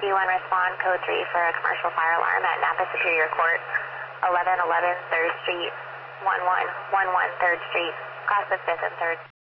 51 respond, code 3 for a commercial fire alarm at Napa Superior Court, 1111 3rd Street, 1111 3rd Street, cross the 5th and 3rd.